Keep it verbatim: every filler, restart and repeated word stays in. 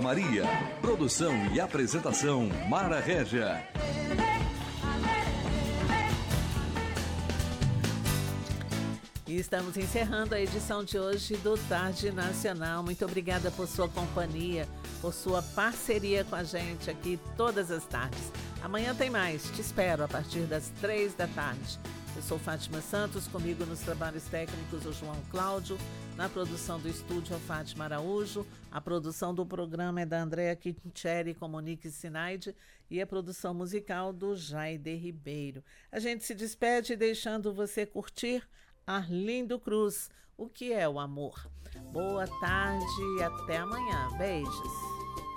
Maria. Produção e apresentação Mara Régia. E estamos encerrando a edição de hoje do Tarde Nacional. Muito obrigada por sua companhia, por sua parceria com a gente aqui todas as tardes. Amanhã tem mais. Te espero a partir das três da tarde. Eu sou Fátima Santos, comigo nos trabalhos técnicos o João Cláudio, na produção do estúdio a Fátima Araújo, a produção do programa é da Andréa Quincheri com Monique Sinaide e a produção musical do Jaide Ribeiro. A gente se despede deixando você curtir Arlindo Cruz, O que é o amor? Boa tarde e até amanhã. Beijos.